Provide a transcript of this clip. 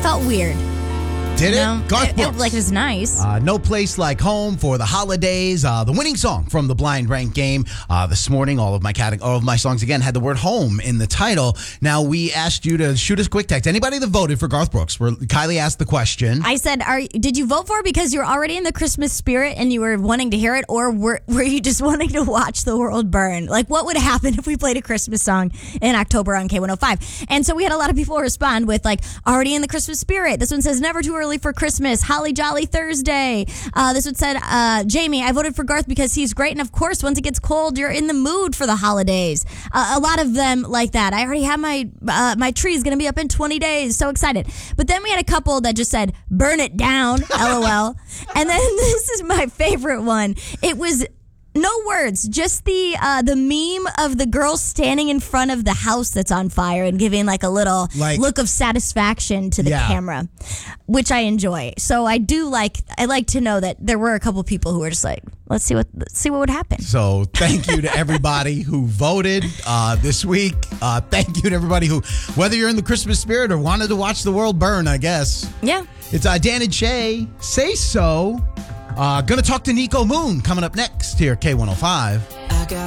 felt weird. Did it? No, Garth Brooks. it was nice. No Place Like Home for the holidays. The winning song from the Blind Rank game this morning. All of my songs again had the word home in the title. Now we asked you to shoot us a quick text. Anybody that voted for Garth Brooks? Kylie asked the question. I said, did you vote for it because you're already in the Christmas spirit and you were wanting to hear it, or were you just wanting to watch the world burn? Like, what would happen if we played a Christmas song in October on K105? And so we had a lot of people respond with like, already in the Christmas spirit. This one says, never too early for Christmas. Holly Jolly Thursday. This one said, Jamie, I voted for Garth because he's great. And of course, once it gets cold, you're in the mood for the holidays. A lot of them like that. I already have my tree is going to be up in 20 days. So excited. But then we had a couple that just said, burn it down, LOL. And then this is my favorite one. It was no words, just the meme of the girl standing in front of the house that's on fire and giving like a little look of satisfaction to the camera, which I enjoy. So I like to know that there were a couple people who were just like, let's see what would happen. So thank you to everybody who voted this week. Thank you to everybody who, whether you're in the Christmas spirit or wanted to watch the world burn, I guess. Yeah. It's Dan and Shay. Say So. Gonna talk to Nico Moon coming up next here at K105.